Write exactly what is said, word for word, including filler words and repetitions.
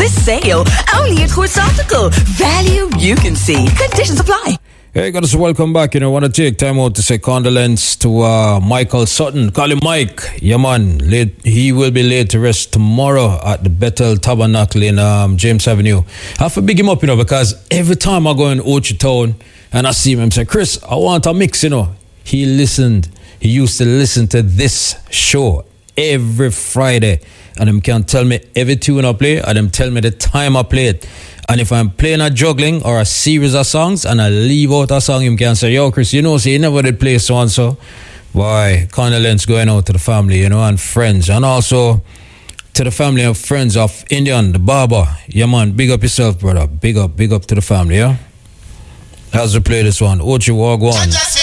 this sale only at Horse Optical. Value you can see. Conditions apply. Hey guys, welcome back. You know, I want to take time out to say condolence to uh, Michael Sutton. Call him Mike. Yeah, man. Late, he will be laid to rest tomorrow at the Bethel Tabernacle in um, James Avenue. I have to big him up, you know, because every time I go in Ochi Town and I see him, I say, Chris, I want a mix, you know. He listened. He used to listen to this show every Friday. And him can tell me every tune I play, and him tell me the time I play it. And if I'm playing a juggling or a series of songs and I leave out a song, him can say, yo, Chris, you know, see, you never did play so-and-so. Boy, condolence going out to the family, you know, and friends. And also to the family and friends of Indian, the barber. Yeah, man, big up yourself, brother. Big up, big up to the family, yeah? As we play this one, Ochi Wagwan.